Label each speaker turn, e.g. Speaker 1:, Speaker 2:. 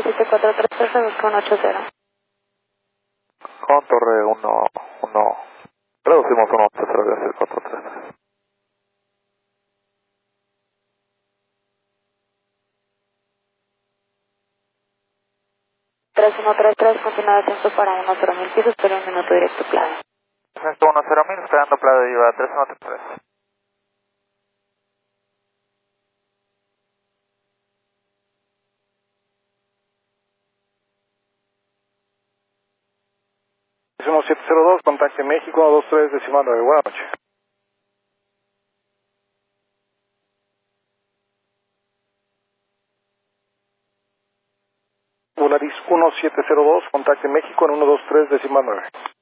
Speaker 1: 743, busca 180.
Speaker 2: Con Torre 1, reducimos 180, 743.
Speaker 1: Tres uno tres tres, continúa descenso para 10.000 pisos, pero 1 minuto directo clave.
Speaker 2: Descenso 10.000, esperando Playa de Viva 3133.
Speaker 3: Es 1702, contacte México, 123, decimal 9, buenas noches. Volaris 1702, contacte México en 123, decimal 9.